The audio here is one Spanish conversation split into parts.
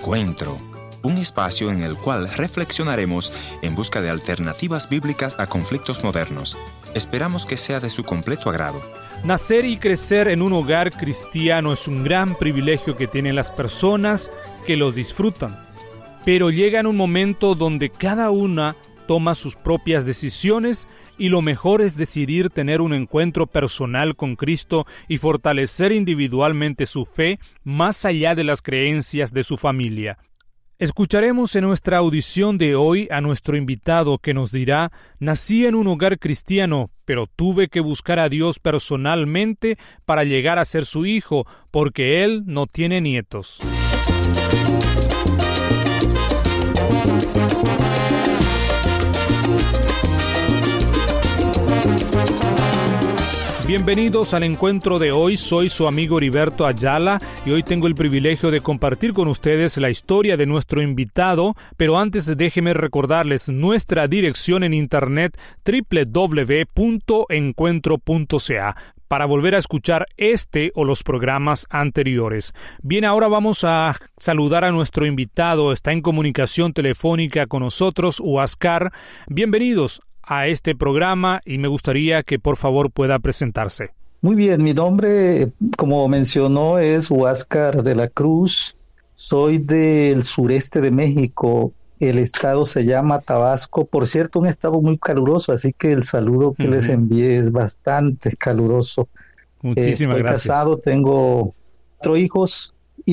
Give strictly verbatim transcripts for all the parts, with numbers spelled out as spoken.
Encuentro, un espacio en el cual reflexionaremos en busca de alternativas bíblicas a conflictos modernos. Esperamos que sea de su completo agrado. Nacer y crecer en un hogar cristiano es un gran privilegio que tienen las personas que los disfrutan. Pero llega en un momento donde cada una toma sus propias decisiones y lo mejor es decidir tener un encuentro personal con Cristo y fortalecer individualmente su fe más allá de las creencias de su familia. Escucharemos en nuestra audición de hoy a nuestro invitado que nos dirá: nací en un hogar cristiano, pero tuve que buscar a Dios personalmente para llegar a ser su hijo, porque Él no tiene nietos. Bienvenidos al encuentro de hoy, soy su amigo Heriberto Ayala y hoy tengo el privilegio de compartir con ustedes la historia de nuestro invitado, pero antes déjenme recordarles nuestra dirección en internet doble u doble u doble u punto encuentro punto c a para volver a escuchar este o los programas anteriores. Bien, ahora vamos a saludar a nuestro invitado, está en comunicación telefónica con nosotros, Huáscar. Bienvenidos a este programa y me gustaría que por favor pueda presentarse. Muy bien, mi nombre, como mencionó, es Huáscar de la Cruz. Soy del sureste de México. El estado se llama Tabasco. Por cierto, un estado muy caluroso, así que el saludo que uh-huh. les envié es bastante caluroso. Muchísimas Estoy gracias. casado, tengo cuatro hijos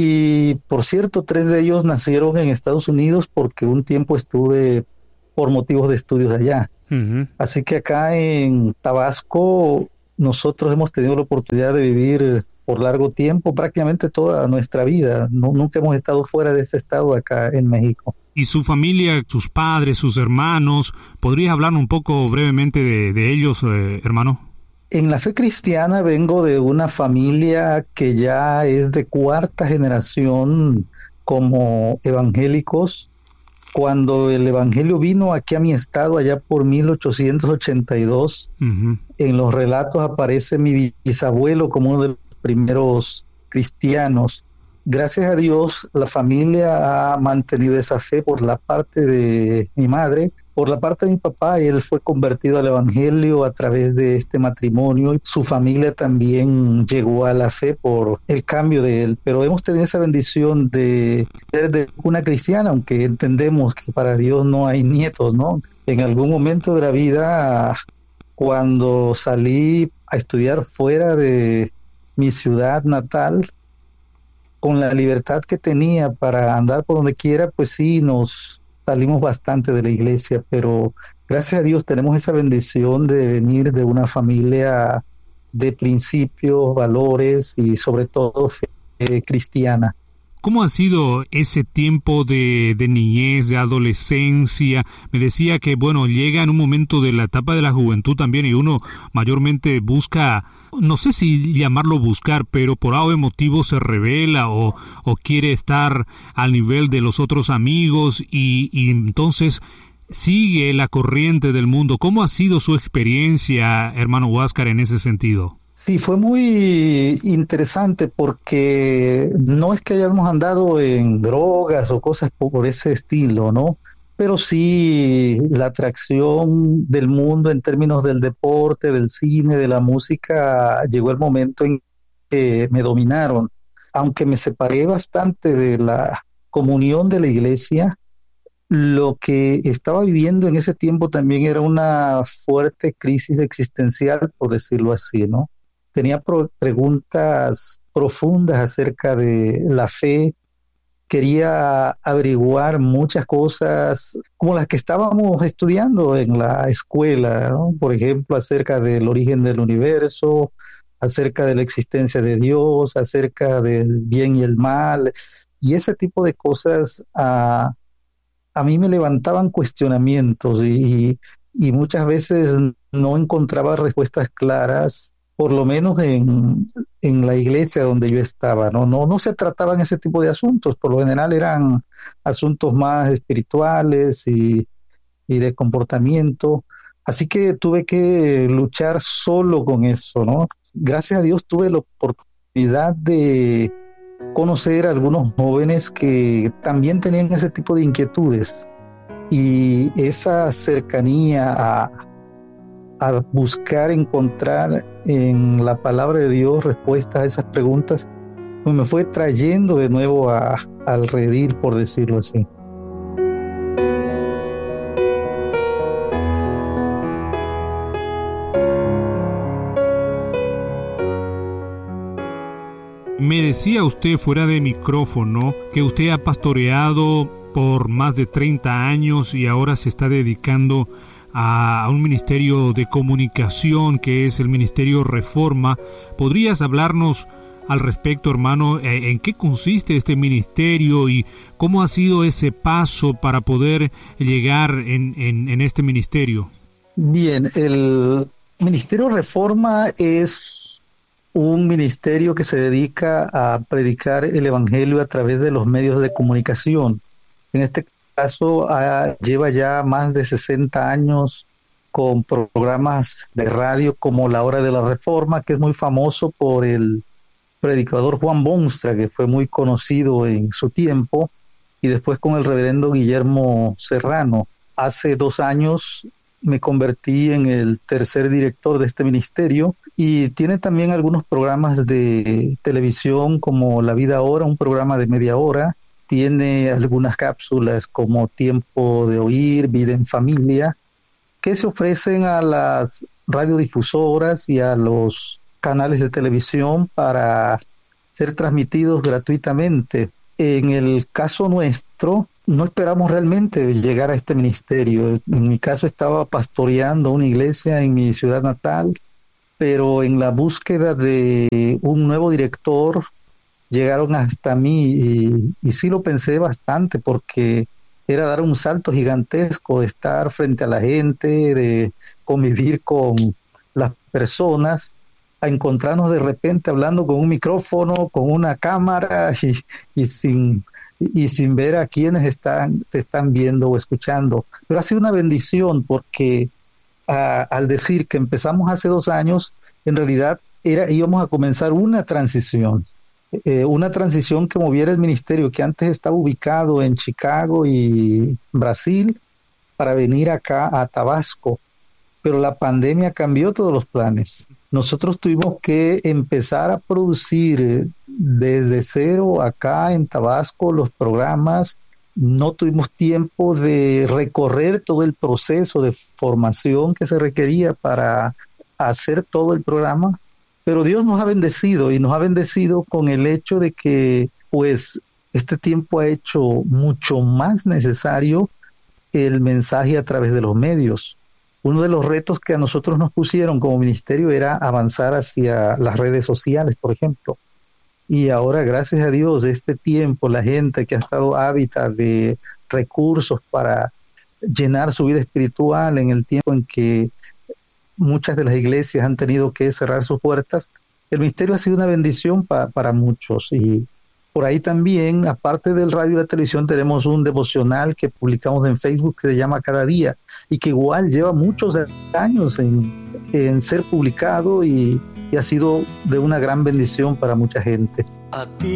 y, por cierto, tres de ellos nacieron en Estados Unidos porque un tiempo estuve por motivos de estudios allá. Uh-huh. Así que acá en Tabasco nosotros hemos tenido la oportunidad de vivir por largo tiempo, prácticamente toda nuestra vida. No, nunca hemos estado fuera de este estado acá en México. ¿Y su familia, sus padres, sus hermanos? ¿Podrías hablar un poco brevemente de, de ellos, eh, hermano? En la fe cristiana vengo de una familia que ya es de cuarta generación como evangélicos. Cuando el evangelio vino aquí a mi estado, allá por mil ochocientos ochenta y dos, uh-huh. en los relatos aparece mi bisabuelo como uno de los primeros cristianos. Gracias a Dios, la familia ha mantenido esa fe por la parte de mi madre. Por la parte de mi papá, él fue convertido al evangelio a través de este matrimonio. Su familia también llegó a la fe por el cambio de él. Pero hemos tenido esa bendición de ser de una cristiana, aunque entendemos que para Dios no hay nietos, ¿no? En algún momento de la vida, cuando salí a estudiar fuera de mi ciudad natal, con la libertad que tenía para andar por donde quiera, pues sí, nos salimos bastante de la iglesia, pero gracias a Dios tenemos esa bendición de venir de una familia de principios, valores y sobre todo fe cristiana. ¿Cómo ha sido ese tiempo de, de niñez, de adolescencia? Me decía que, bueno, llega en un momento de la etapa de la juventud también y uno mayormente busca, no sé si llamarlo buscar, pero por algún motivo se revela o, o quiere estar al nivel de los otros amigos y, y entonces sigue la corriente del mundo. ¿Cómo ha sido su experiencia, hermano Huáscar, en ese sentido? Sí, fue muy interesante porque no es que hayamos andado en drogas o cosas por ese estilo, ¿no? Pero sí la atracción del mundo en términos del deporte, del cine, de la música, llegó el momento en que me dominaron. Aunque me separé bastante de la comunión de la iglesia, lo que estaba viviendo en ese tiempo también era una fuerte crisis existencial, por decirlo así, ¿no? Tenía pro- preguntas profundas acerca de la fe, quería averiguar muchas cosas como las que estábamos estudiando en la escuela, ¿no? Por ejemplo, acerca del origen del universo, acerca de la existencia de Dios, acerca del bien y el mal, y ese tipo de cosas a, a mí me levantaban cuestionamientos y, y muchas veces no encontraba respuestas claras, por lo menos en, en la iglesia donde yo estaba, ¿no? No, no se trataban ese tipo de asuntos, por lo general eran asuntos más espirituales y, y de comportamiento, así que tuve que luchar solo con eso, ¿no? Gracias a Dios tuve la oportunidad de conocer a algunos jóvenes que también tenían ese tipo de inquietudes, y esa cercanía a, a buscar encontrar en la palabra de Dios respuestas a esas preguntas, pues me fue trayendo de nuevo a, al redil, por decirlo así. Me decía usted fuera de micrófono que usted ha pastoreado por más de treinta años y ahora se está dedicando a, a un ministerio de comunicación que es el Ministerio Reforma. ¿Podrías hablarnos al respecto, hermano? ¿En qué consiste este ministerio y cómo ha sido ese paso para poder llegar en, en, en este ministerio? Bien, el Ministerio Reforma es un ministerio que se dedica a predicar el evangelio a través de los medios de comunicación. En este caso, uh, lleva ya más de sesenta años con programas de radio como La Hora de la Reforma, que es muy famoso por el predicador Juan Bonstra, que fue muy conocido en su tiempo, y después con el reverendo Guillermo Serrano. Hace dos años me convertí en el tercer director de este ministerio, y tiene también algunos programas de televisión como La Vida Ahora, un programa de media hora. Tiene algunas cápsulas como Tiempo de Oír, Vida en Familia, que se ofrecen a las radiodifusoras y a los canales de televisión para ser transmitidos gratuitamente. En el caso nuestro, no esperamos realmente llegar a este ministerio. En mi caso, estaba pastoreando una iglesia en mi ciudad natal, pero en la búsqueda de un nuevo director llegaron hasta mí, y, y sí lo pensé bastante, porque era dar un salto gigantesco de estar frente a la gente, de convivir con las personas, a encontrarnos de repente hablando con un micrófono, con una cámara y, y sin y sin ver a quienes están te están viendo o escuchando. Pero ha sido una bendición, porque a, al decir que empezamos hace dos años, en realidad era íbamos a comenzar una transición, eh, una transición que moviera el ministerio, que antes estaba ubicado en Chicago y Brasil, para venir acá a Tabasco. Pero la pandemia cambió todos los planes. Nosotros tuvimos que empezar a producir desde cero acá en Tabasco los programas. No tuvimos tiempo de recorrer todo el proceso de formación que se requería para hacer todo el programa, pero Dios nos ha bendecido, y nos ha bendecido con el hecho de que pues este tiempo ha hecho mucho más necesario el mensaje a través de los medios. Uno de los retos que a nosotros nos pusieron como ministerio era avanzar hacia las redes sociales, por ejemplo. Y ahora, gracias a Dios, de este tiempo, la gente que ha estado ávida de recursos para llenar su vida espiritual en el tiempo en que muchas de las iglesias han tenido que cerrar sus puertas, el ministerio ha sido una bendición pa, para muchos. Y por ahí también, aparte del radio y la televisión, tenemos un devocional que publicamos en Facebook que se llama Cada Día, y que igual lleva muchos años en, en ser publicado, y, y ha sido de una gran bendición para mucha gente. A ti.